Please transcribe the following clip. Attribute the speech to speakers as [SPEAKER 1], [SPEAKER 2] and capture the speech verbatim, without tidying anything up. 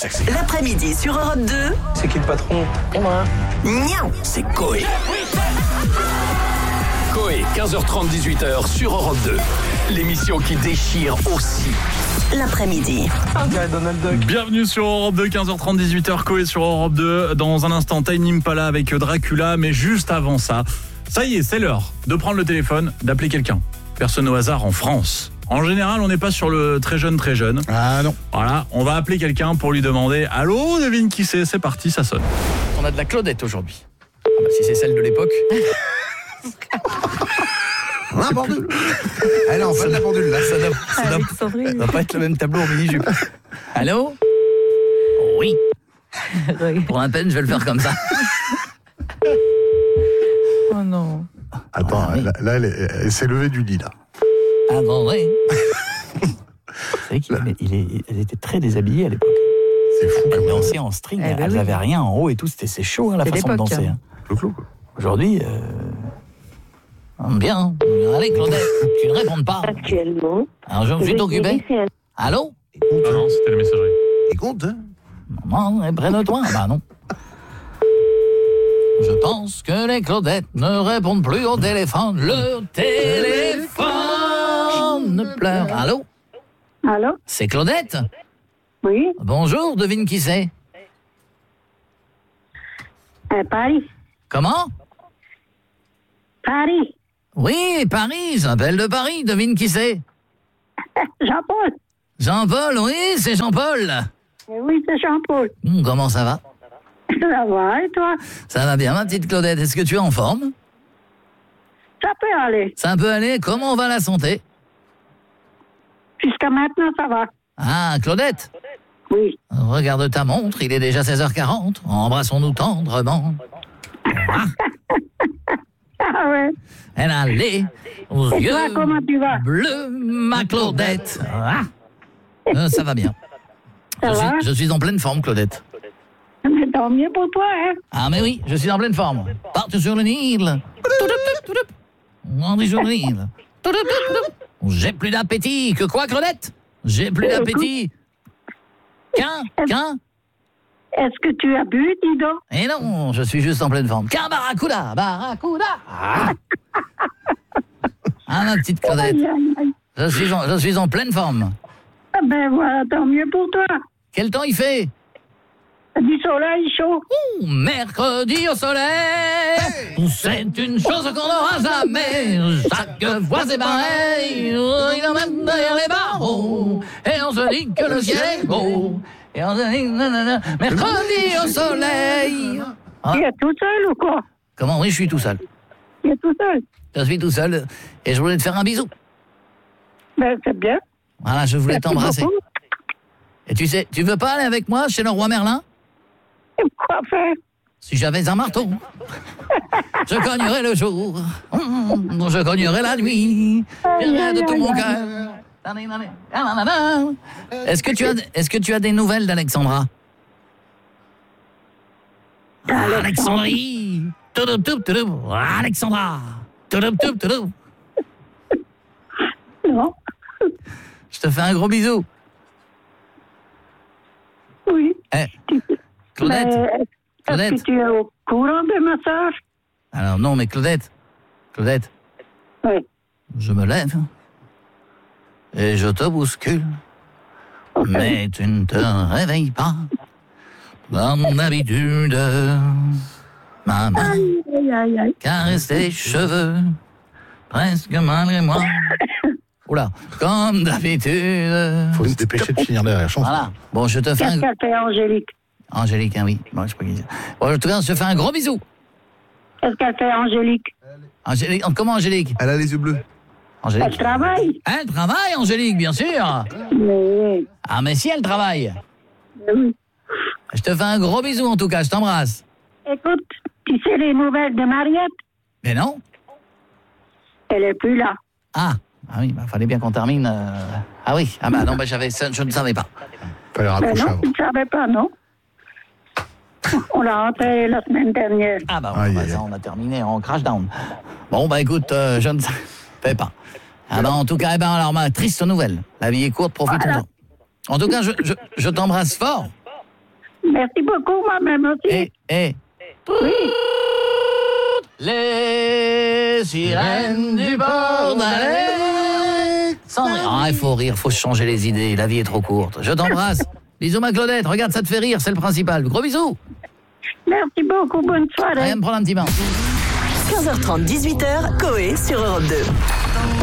[SPEAKER 1] sexy.
[SPEAKER 2] L'après-midi sur Europe deux.
[SPEAKER 3] C'est qui le patron? Et moi.
[SPEAKER 2] Nian.
[SPEAKER 1] C'est Coé. Coé, quinze heures trente, dix-huit heures sur Europe deux. L'émission qui déchire aussi.
[SPEAKER 2] L'après-midi.
[SPEAKER 3] Donald Duck.
[SPEAKER 4] Bienvenue sur Europe deux, quinze heures trente, dix-huit heures, Coé sur Europe deux. Dans un instant, Time Impala avec Dracula. Mais juste avant ça, ça y est, c'est l'heure de prendre le téléphone, d'appeler quelqu'un. Personne au hasard en France. En général, on n'est pas sur le très jeune, très jeune.
[SPEAKER 5] Ah non.
[SPEAKER 4] Voilà, on va appeler quelqu'un pour lui demander « Allô, devine qui c'est ?» C'est parti, ça sonne.
[SPEAKER 6] On a de la Claudette aujourd'hui. Ah bah, si c'est celle de l'époque.
[SPEAKER 5] La pendule. Elle est en fait de la pendule là.
[SPEAKER 6] Ça doit, ça doit, ça doit pas être le même tableau en mini-jupe. Allô? Oui. Pour la peine, je vais le faire comme ça.
[SPEAKER 7] Oh non.
[SPEAKER 5] Attends,
[SPEAKER 6] Ah, oui.
[SPEAKER 5] là, là, elle, est- elle s'est levée du lit là.
[SPEAKER 6] Ah bon, oui. Vous savez qu'il est, il est, elle était très déshabillée à l'époque.
[SPEAKER 5] C'est fou
[SPEAKER 6] Elle
[SPEAKER 5] quand même.
[SPEAKER 6] dansait en string,
[SPEAKER 7] Eh ben
[SPEAKER 6] elle
[SPEAKER 7] oui.
[SPEAKER 6] n'avait rien en haut et tout, c'était c'est chaud hein, la
[SPEAKER 7] C'est
[SPEAKER 6] façon de
[SPEAKER 7] l'époque,
[SPEAKER 6] danser.
[SPEAKER 7] hein.
[SPEAKER 6] Hein.
[SPEAKER 5] Clou, clou, quoi.
[SPEAKER 6] Aujourd'hui, euh... bien. Allez Claudette, tu ne réponds pas.
[SPEAKER 8] Actuellement.
[SPEAKER 6] Alors je suis occupé. Allô?
[SPEAKER 4] Ah non, c'était la messagerie.
[SPEAKER 5] Écoute, hein.
[SPEAKER 6] Non, elle est près de toi. Bah non. Je pense que les Claudettes ne répondent plus au téléphone. Le téléphone pleure. Allô?
[SPEAKER 8] Allô?
[SPEAKER 6] C'est Claudette?
[SPEAKER 8] Oui?
[SPEAKER 6] Bonjour, devine qui c'est?
[SPEAKER 8] À Paris.
[SPEAKER 6] Comment?
[SPEAKER 8] Paris.
[SPEAKER 6] Oui, Paris, j'appelle de Paris, devine qui c'est?
[SPEAKER 8] Jean-Paul.
[SPEAKER 6] Jean-Paul, oui, c'est Jean-Paul.
[SPEAKER 8] Eh oui, c'est Jean-Paul.
[SPEAKER 6] Hum, comment ça va?
[SPEAKER 8] Ça va, et toi?
[SPEAKER 6] Ça va bien, ma petite Claudette, est-ce que tu es en forme?
[SPEAKER 8] Ça peut aller.
[SPEAKER 6] Ça peut aller, comment va la santé?
[SPEAKER 8] Jusqu'à maintenant, ça va.
[SPEAKER 6] Ah, Claudette?
[SPEAKER 8] Oui.
[SPEAKER 6] Regarde ta montre, il est déjà seize heures quarante. Embrassons-nous tendrement.
[SPEAKER 8] Ah ouais.
[SPEAKER 6] Elle a les aux
[SPEAKER 8] Et
[SPEAKER 6] yeux
[SPEAKER 8] toi, comment tu vas?
[SPEAKER 6] bleus, ma Claudette. Ah. Euh, ça va bien.
[SPEAKER 8] Ça
[SPEAKER 6] je,
[SPEAKER 8] va?
[SPEAKER 6] suis, je suis en pleine forme, Claudette.
[SPEAKER 8] Mais tant mieux pour toi, hein?
[SPEAKER 6] Ah, mais oui, je suis en pleine forme. Parti sur le Nil. On dit sur le Nil. J'ai plus d'appétit. Que quoi, Claudette? J'ai plus d'appétit. Qu'un, qu'un.
[SPEAKER 8] Est-ce que tu as bu, dis donc?
[SPEAKER 6] Et non, je suis juste en pleine forme. Qu'un barracuda, barracuda. Ah, ah ma petite Claudette.
[SPEAKER 8] Aïe, aïe, aïe.
[SPEAKER 6] Je suis en, je suis en pleine forme.
[SPEAKER 8] Ah ben voilà, tant mieux pour toi.
[SPEAKER 6] Quel temps il fait?
[SPEAKER 8] Du soleil chaud.
[SPEAKER 6] Ouh, mercredi au soleil, c'est une chose qu'on n'aura jamais. Chaque fois c'est pareil, il emmène derrière les barreaux, et on se dit que le ciel est beau. Et on se dit, nanana, mercredi au soleil. Ah,
[SPEAKER 8] Tu es tout seul ou quoi?
[SPEAKER 6] comment? Oui, je suis tout seul.
[SPEAKER 8] Tu es tout seul.
[SPEAKER 6] Je suis tout seul, et je voulais te faire un bisou.
[SPEAKER 8] Ben c'est bien.
[SPEAKER 6] Voilà, je voulais
[SPEAKER 8] Merci
[SPEAKER 6] t'embrasser.
[SPEAKER 8] beaucoup.
[SPEAKER 6] Et tu sais, tu veux pas aller avec moi chez le roi Merlin?
[SPEAKER 8] Et quoi faire?
[SPEAKER 6] Si j'avais un marteau, je cognerais le jour, hum, je cognerais la nuit, j'irais de tout mon cœur. Est-ce que tu as, est-ce que tu as des nouvelles d'Alexandra? Alexandrie, Touloup, touloup, touloup. Alexandra, Touloup, touloup, touloup.
[SPEAKER 8] Non.
[SPEAKER 6] Je te fais un gros bisou.
[SPEAKER 8] Oui.
[SPEAKER 6] Eh,
[SPEAKER 8] Tu-
[SPEAKER 6] Claudette,
[SPEAKER 8] Mais est-ce
[SPEAKER 6] Claudette.
[SPEAKER 8] que tu es au courant de ma sœur?
[SPEAKER 6] alors non, mais Claudette, Claudette,
[SPEAKER 8] Oui.
[SPEAKER 6] je me lève et je te bouscule. Mais tu ne te réveilles pas. Comme d'habitude, ma main
[SPEAKER 8] Aïe, aïe, aïe, aïe.
[SPEAKER 6] caresse tes cheveux, presque malgré moi. Oula, comme d'habitude.
[SPEAKER 5] Faut se dépêcher de finir la chanson.
[SPEAKER 6] Voilà. Bon, je te fais
[SPEAKER 8] Qu'est-ce
[SPEAKER 6] un...
[SPEAKER 8] qu'elle fait, Angélique?
[SPEAKER 6] Angélique, hein, oui. Bon, je sais pas qui c'est. Bon, en tout cas, je te fais un gros bisou.
[SPEAKER 8] Qu'est-ce qu'elle fait, Angélique?
[SPEAKER 6] Angélique, comment Angélique?
[SPEAKER 5] Elle a les yeux bleus.
[SPEAKER 8] Elle
[SPEAKER 6] Angélique.
[SPEAKER 8] travaille.
[SPEAKER 6] Elle travaille, Angélique, bien sûr.
[SPEAKER 8] Mais,
[SPEAKER 6] Ah, mais si elle travaille.
[SPEAKER 8] mais oui.
[SPEAKER 6] Je te fais un gros bisou, en tout cas, je t'embrasse.
[SPEAKER 8] Écoute, tu sais les nouvelles de Mariette?
[SPEAKER 6] Mais non?
[SPEAKER 8] Elle est plus là.
[SPEAKER 6] Ah, ah oui, bah, fallait bien qu'on termine. euh, Ah oui, ah bah non, bah, j'avais, ça, je ne savais pas.
[SPEAKER 5] Fallait
[SPEAKER 8] Mais
[SPEAKER 5] raccrocher
[SPEAKER 8] non,
[SPEAKER 5] avant.
[SPEAKER 8] tu ne savais pas, non? On l'a enterrée la semaine dernière.
[SPEAKER 6] Ah bah,
[SPEAKER 5] Aïe,
[SPEAKER 6] bah,
[SPEAKER 5] aïe,
[SPEAKER 6] ça,
[SPEAKER 5] aïe.
[SPEAKER 6] on a terminé en crashdown. Bon, bah écoute, euh, je ne savais pas. Ah bah, en tout cas, eh ben, alors, ma triste nouvelle. La vie est courte, profitons-en.
[SPEAKER 8] Voilà.
[SPEAKER 6] En tout cas, je, je, je t'embrasse fort.
[SPEAKER 8] Merci beaucoup, moi-même aussi.
[SPEAKER 6] Eh, eh.
[SPEAKER 8] Oui.
[SPEAKER 6] Les sirènes du port d'Alais. Ah, il faut rire, faut se changer les idées. La vie est trop courte. Je t'embrasse. Bisous, ma Claudette. Regarde, ça te fait rire, c'est le principal. Gros bisous.
[SPEAKER 8] Merci beaucoup, bonne soirée.
[SPEAKER 6] Allez, me prendre un petit bain.
[SPEAKER 2] quinze heures trente, dix-huit heures, Coé sur Europe deux.